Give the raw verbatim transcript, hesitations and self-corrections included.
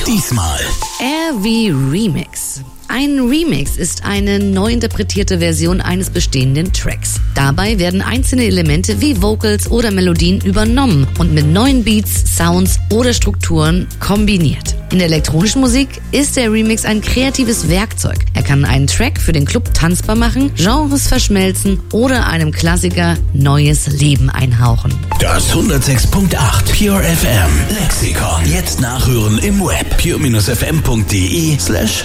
Diesmal R wie Remix. Ein Remix ist eine neu interpretierte Version eines bestehenden Tracks. Dabei werden einzelne Elemente wie Vocals oder Melodien übernommen und mit neuen Beats, Sounds oder Strukturen kombiniert. In der elektronischen Musik ist der Remix ein kreatives Werkzeug. Er kann einen Track für den Club tanzbar machen, Genres verschmelzen oder einem Klassiker neues Leben einhauchen. Das hundertsechs Komma acht Pure F M Lexikon. Jetzt nachhören im Web pure Bindestrich f m punkt d e slash